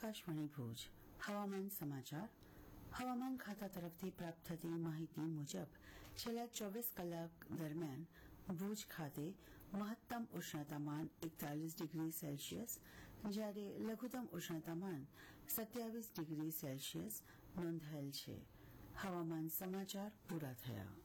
આકાશવાણી ભુજ હવામાન સમાચાર હવામાન ખાતા તરફથી પ્રાપ્ત થતી માહિતી મુજબ છેલ્લા 24 કલાક દરમિયાન ભુજ ખાતે મહત્તમ ઉષ્ણતામાન 41 ડિગ્રી સેલ્સિયસ જ્યારે લઘુત્તમ ઉષ્ણતામાન 27 ડિગ્રી સેલ્સિયસ નોંધાયેલ છે. હવામાન સમાચાર પૂરા થયા.